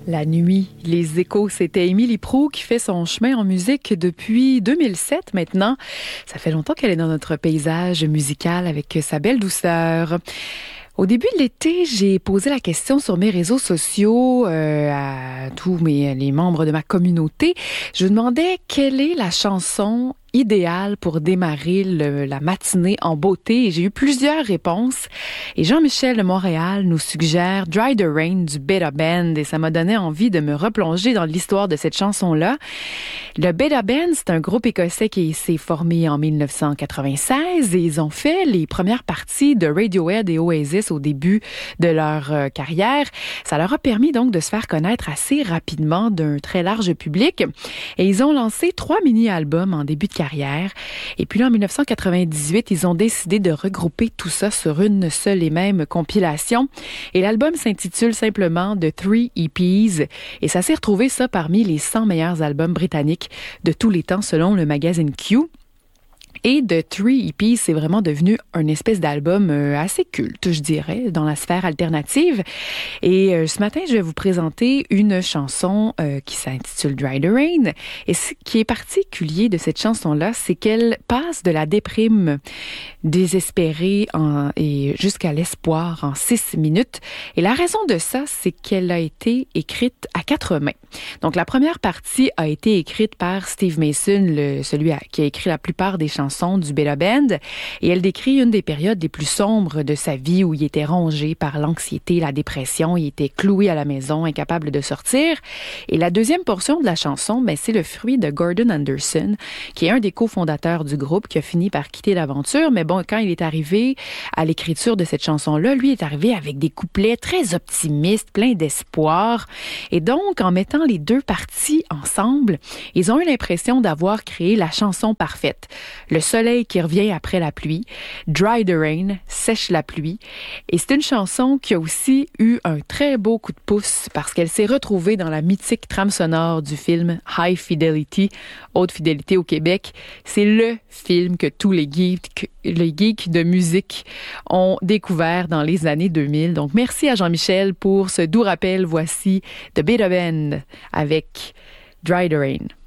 La nuit, les échos, c'était Émilie Proulx qui fait son chemin en musique depuis 2007 maintenant. Ça fait longtemps qu'elle est dans notre paysage musical avec sa belle douceur. Au début de l'été, j'ai posé la question sur mes réseaux sociaux à tous les membres de ma communauté. Je demandais quelle est la chanson idéal pour démarrer la matinée en beauté. Et j'ai eu plusieurs réponses. Et Jean-Michel de Montréal nous suggère Dry the Rain du Beta Band. Et ça m'a donné envie de me replonger dans l'histoire de cette chanson-là. Le Beta Band, c'est un groupe écossais qui s'est formé en 1996 et ils ont fait les premières parties de Radiohead et Oasis au début de leur carrière. Ça leur a permis donc de se faire connaître assez rapidement d'un très large public. Et ils ont lancé 3 mini-albums en début de carrière. Et puis là, en 1998, ils ont décidé de regrouper tout ça sur une seule et même compilation. Et l'album s'intitule simplement The 3 EPs. Et ça s'est retrouvé ça parmi les 100 meilleurs albums britanniques de tous les temps selon le magazine Q. Et The 3 EPs, c'est vraiment devenu une espèce d'album assez culte, je dirais, dans la sphère alternative. Et ce matin, je vais vous présenter une chanson qui s'intitule Dry the Rain. Et ce qui est particulier de cette chanson-là, c'est qu'elle passe de la déprime désespérée et jusqu'à l'espoir en 6 minutes. Et la raison de ça, c'est qu'elle a été écrite à 4 mains. Donc, la première partie a été écrite par Steve Mason, celui qui a écrit la plupart des chansons du Beta Band, et elle décrit une des périodes les plus sombres de sa vie où il était rongé par l'anxiété, la dépression, il était cloué à la maison, incapable de sortir. Et la deuxième portion de la chanson, c'est le fruit de Gordon Anderson, qui est un des cofondateurs du groupe, qui a fini par quitter l'aventure. Mais bon, quand il est arrivé à l'écriture de cette chanson-là, lui est arrivé avec des couplets très optimistes, pleins d'espoir. Et donc, en mettant les deux parties ensemble, ils ont eu l'impression d'avoir créé la chanson parfaite. Le soleil qui revient après la pluie, Dry the Rain, sèche la pluie. Et c'est une chanson qui a aussi eu un très beau coup de pouce parce qu'elle s'est retrouvée dans la mythique trame sonore du film High Fidelity, Haute Fidélité au Québec. C'est le film que tous les geeks de musique ont découvert dans les années 2000. Donc, merci à Jean-Michel pour ce doux rappel. Voici The Beta Band avec Dry the Rain.